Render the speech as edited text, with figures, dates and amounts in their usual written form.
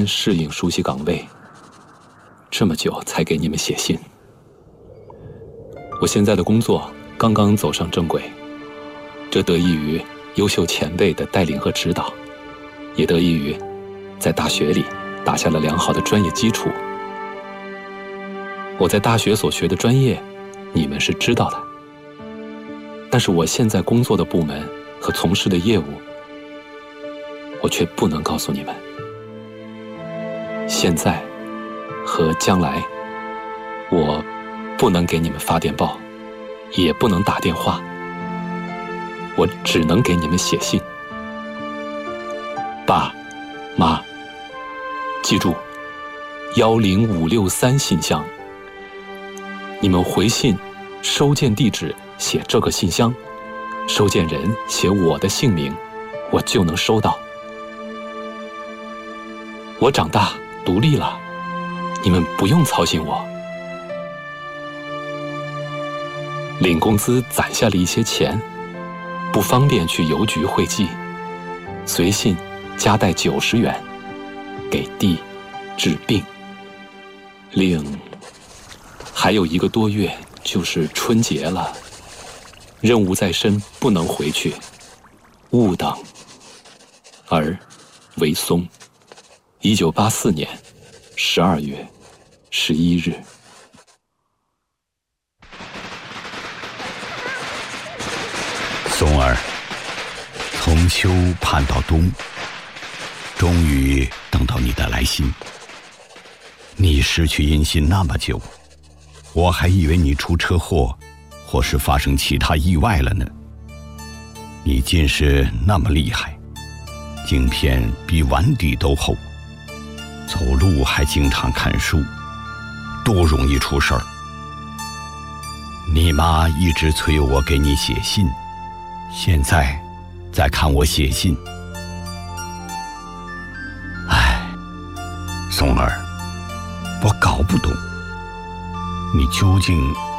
间适应熟悉岗位，这么久才给你们写信。我现在的工作刚刚走上正轨，这得益于优秀前辈的带领和指导，也得益于在大学里打下了良好的专业基础。我在大学所学的专业，你们是知道的，但是我现在工作的部门和从事的业务，我却不能告诉你们。现在和将来，我不能给你们发电报，也不能打电话，我只能给你们写信。爸妈，记住10563信箱，你们回信收件地址写这个信箱，收件人写我的姓名，我就能收到。我长大独立了，你们不用操心我。领工资攒下了一些钱，不方便去邮局汇寄，随信夹带90元给弟治病。另还有1个多月就是春节了，任务在身，不能回去，勿等。儿为松，1984年12月11日。 松儿，从秋盼到冬，终于等到你的来信。你失去音信那么久，我还以为你出车祸或是发生其他意外了呢。你近视那么厉害，镜片比碗底都厚，走路还经常看书，多容易出事儿。你妈一直催我给你写信，现在再看我写信，唉，松儿，我搞不懂，你究竟